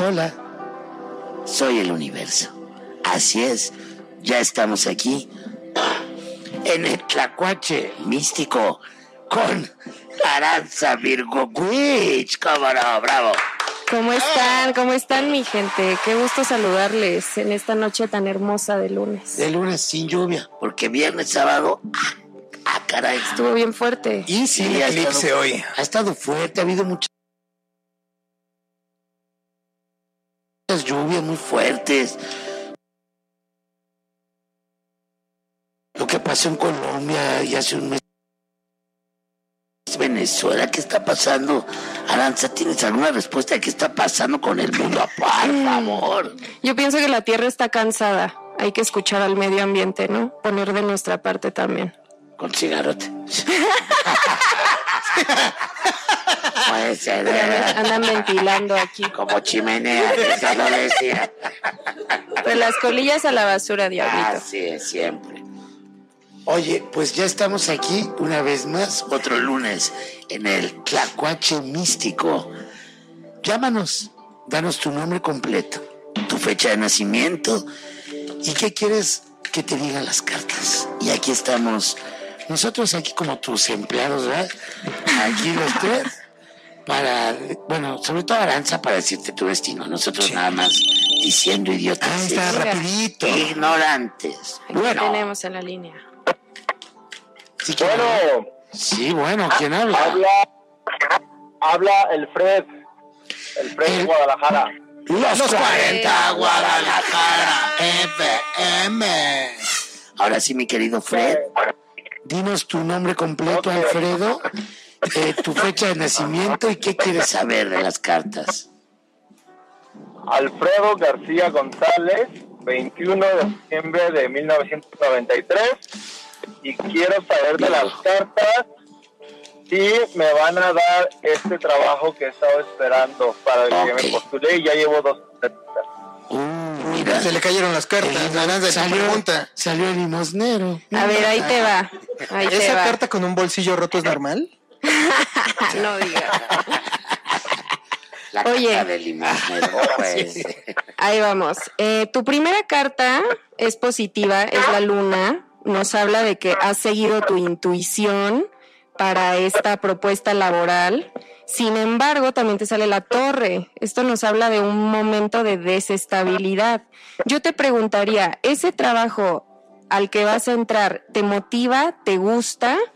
Hola, soy el universo. Así es, ya estamos aquí en el Tlacuache místico con Aranza Virgo Witch. ¡Cómo no! ¡Bravo! ¿Cómo están? ¿Cómo están, mi gente? Qué gusto saludarles en esta noche tan hermosa de lunes. De lunes sin lluvia, porque viernes, sábado... caray. Estuvo bien fuerte. Y sin eclipse hoy. Ha estado fuerte, ha habido muchas lluvias muy fuertes. Lo que pasó en Colombia y hace un mes. Venezuela, ¿qué está pasando? Aranza, ¿tienes alguna respuesta de qué está pasando con el mundo? Por favor. Yo pienso que la Tierra está cansada. Hay que escuchar al medio ambiente, ¿no? Poner de nuestra parte también. Con cigarrote. Puede ser. Andan ventilando aquí. Como chimenea, eso lo decía. Pues las colillas a la basura, diablito. Así es, siempre. Oye, pues ya estamos aquí una vez más, otro lunes, en el Tlacuache místico. Llámanos, danos tu nombre completo, tu fecha de nacimiento y qué quieres que te digan las cartas. Y aquí estamos, nosotros aquí como tus empleados, ¿verdad? Aquí los tres, para, bueno, sobre todo Aranza para decirte tu destino. Nosotros nada más diciendo idiotas. Ah, está rapidito. Ignorantes. Aquí Bueno. tenemos en la línea. Sí, Bueno. Sí, bueno, ¿quién habla? Habla el Fred. El Fred de Guadalajara. Los 40 Guadalajara FM. Ahora sí, mi querido Fred, dinos tu nombre completo, Alfredo, tu fecha de nacimiento y qué quieres saber de las cartas. Alfredo García González, 21 de septiembre de 1993. Y quiero saber de las cartas si me van a dar este trabajo que he estado esperando para el que me postulé y ya llevo 2 cartas. Mira, se le cayeron las cartas. Salió el limosnero. A ver, ahí te va. Ahí te ¿Esa va. carta con un bolsillo roto es normal? No digas. La Oye. carta del limosnero, pues. Ahí vamos. Tu primera carta es positiva, es la luna. Nos habla de que has seguido tu intuición para esta propuesta laboral. Sin embargo, también te sale la torre. Esto nos habla de un momento de desestabilidad. Yo te preguntaría, ¿ese trabajo al que vas a entrar te motiva, te gusta